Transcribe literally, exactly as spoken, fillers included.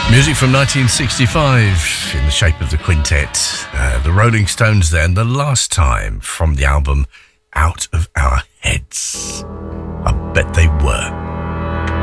Music from nineteen sixty-five in the shape of the quintet, uh, the Rolling Stones then, The Last Time, from the album Out of Our Heads. I bet they